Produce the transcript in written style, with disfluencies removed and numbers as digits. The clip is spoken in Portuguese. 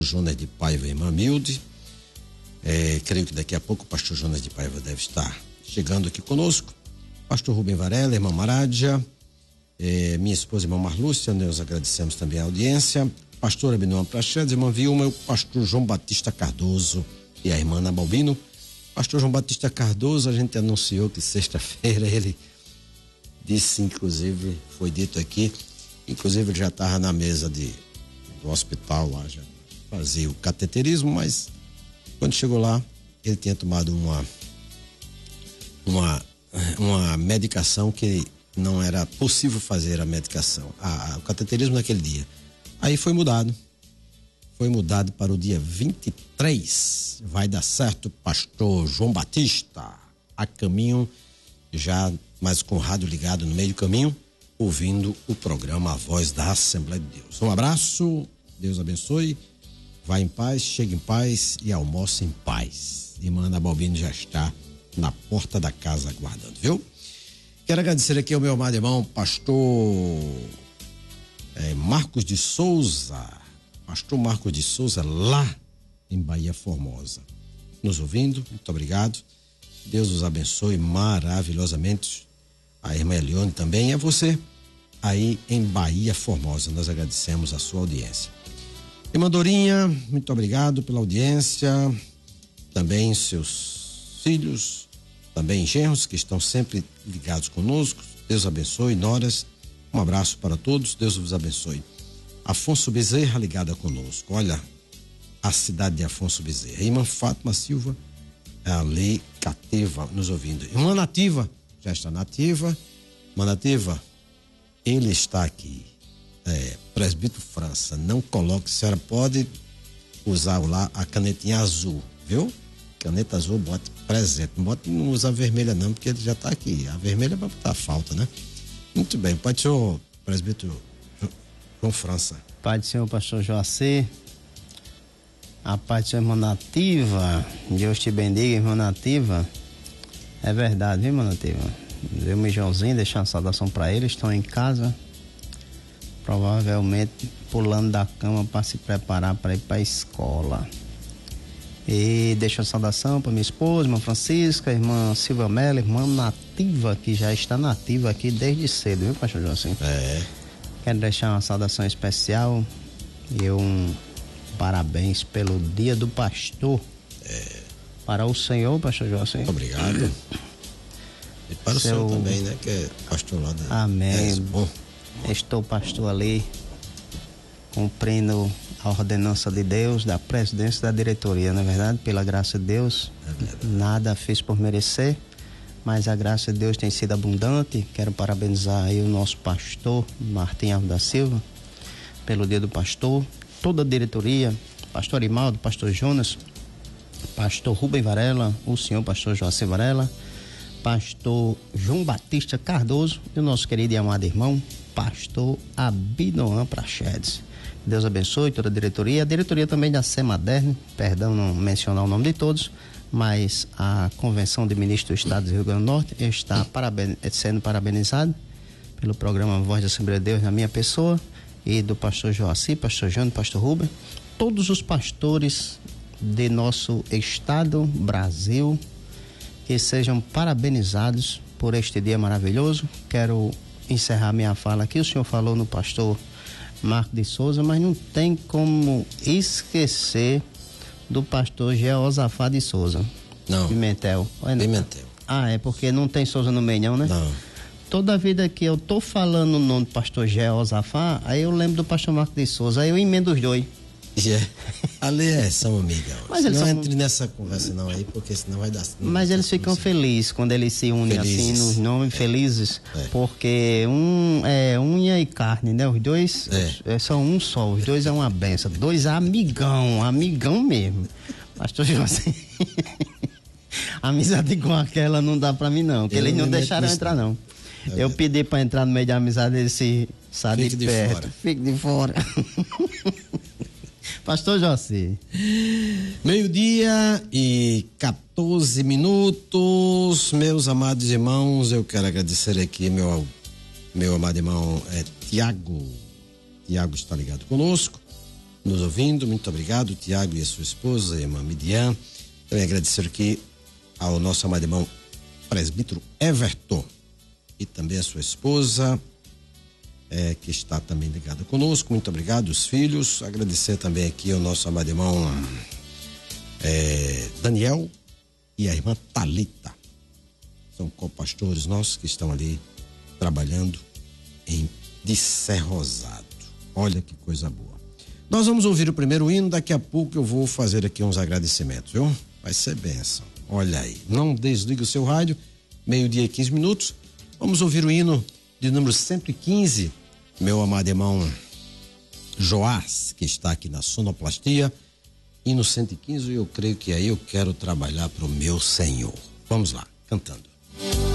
Jonas de Paiva e irmã Milde. Creio que daqui a pouco o pastor Jonas de Paiva deve estar chegando aqui conosco. Pastor Rubem Varela, irmã Marádia, minha esposa, irmã Marlúcia, nós agradecemos também a audiência. Pastor Abinoam Prachedes, irmã Vilma, o pastor João Batista Cardoso e a irmã Ana Balbino. Pastor João Batista Cardoso, a gente anunciou que sexta-feira ele disse, inclusive, foi dito aqui, inclusive ele já estava na mesa do hospital lá, já fazia o cateterismo, mas quando chegou lá, ele tinha tomado uma medicação que não era possível fazer a medicação, o cateterismo naquele dia. Aí foi mudado para o dia 23. Vai dar certo, pastor João Batista, a caminho, já mais com o rádio ligado no meio do caminho, ouvindo o programa A Voz da Assembleia de Deus. Um abraço, Deus abençoe, vá em paz, chegue em paz e almoce em paz. Irmã Ana Balbino já está na porta da casa aguardando, viu? Quero agradecer aqui ao meu amado irmão, pastor Marcos de Souza, pastor Marcos de Souza, lá em Bahia Formosa, nos ouvindo, muito obrigado, Deus os abençoe maravilhosamente, a irmã Elione também, e a você aí em Bahia Formosa, nós agradecemos a sua audiência. Irmã Dorinha, muito obrigado pela audiência, também seus filhos, também genros que estão sempre ligados conosco, Deus abençoe, noras, um abraço para todos, Deus vos abençoe. Afonso Bezerra ligada conosco, olha a cidade de Afonso Bezerra. Irmã Fátima Silva, ali cativa, nos ouvindo. Irmã Nativa, já está nativa. Irmã Nativa, ele está aqui. Presbítero França, não coloque, a senhora pode usar lá a canetinha azul, viu? Caneta azul, bote presente, não usa a vermelha não, porque ele já está aqui. A vermelha é para botar falta, né? Muito bem, Pai do Senhor, presbítero João França. Pai do Senhor, pastor Joacir, a paz do Senhor, irmã Nativa, Deus te bendiga, irmã Nativa. É verdade, viu, irmã Nativa? Eu e Joãozinho, deixar uma saudação para eles, estão em casa, provavelmente pulando da cama para se preparar para ir para a escola. E deixo a saudação para minha esposa, irmã Francisca, irmã Silvia Mello, irmã Nativa, que já está nativa aqui desde cedo, viu, pastor Joacir? Quero deixar uma saudação especial e um parabéns pelo Dia do Pastor. Para o Senhor, pastor Joacir. Obrigado. E para o senhor também, né? Que é pastor lá da... Amém. Estou pastor ali, cumprindo a ordenança de Deus, da presidência da diretoria, na verdade, pela graça de Deus. Nada fiz por merecer, mas a graça de Deus tem sido abundante. Quero parabenizar aí o nosso pastor Martim Alves da Silva pelo Dia do Pastor, toda a diretoria, pastor Arimaldo, pastor Jonas, pastor Rubem Varela, o senhor pastor Joacir Varela, pastor João Batista Cardoso e o nosso querido e amado irmão pastor Abinoam Prachedes. Deus abençoe toda a diretoria também da Semadern, perdão não mencionar o nome de todos, mas a Convenção de Ministros do Estado do Rio Grande do Norte está sendo parabenizado pelo programa Voz da Assembleia de Deus na minha pessoa e do pastor Joacir, pastor Jânio, pastor Rubem, todos os pastores de nosso estado, Brasil, que sejam parabenizados por este dia maravilhoso. Quero encerrar minha fala aqui, o senhor falou no pastor Marcos de Souza, mas não tem como esquecer do pastor Jeosafá de Souza. Não. Pimentel. Pimentel. É porque não tem Souza no meio não, né? Não. Toda vida que eu tô falando o nome do pastor Jeosafá, aí eu lembro do pastor Marcos de Souza, aí eu emendo os dois. Ali são amigos. Mas eles não são... entre nessa conversa não aí, porque senão vai dar... Mas eles ficam felizes quando eles se unem assim nos nomes, felizes, porque um é unha e carne, né? Os dois são um só, os dois é uma benção, dois amigão mesmo. Pastor José, amizade com aquela não dá pra mim não, porque eles não deixaram entrar não. Eu pedi pra entrar no meio da amizade, eles se saem de perto. Fique de fora. Pastor Joacir. 12:14, meus amados irmãos, eu quero agradecer aqui meu amado irmão Tiago está ligado conosco, nos ouvindo. Muito obrigado, Tiago e a sua esposa, a irmã Midian. Também agradecer aqui ao nosso amado irmão presbítero Everton e também a sua esposa, que está também ligada conosco. Muito obrigado, os filhos. Agradecer também aqui ao nosso amado irmão Daniel e a irmã Thalita. São copastores nossos que estão ali trabalhando de Cerrosado. Olha que coisa boa. Nós vamos ouvir o primeiro hino, daqui a pouco eu vou fazer aqui uns agradecimentos, viu? Vai ser bênção. Olha aí, não desligue o seu rádio, 12:15. Vamos ouvir o hino de número 115, meu amado irmão Joás, que está aqui na sonoplastia. Hino 115, eu creio que aí eu quero trabalhar para o meu Senhor. Vamos lá, cantando.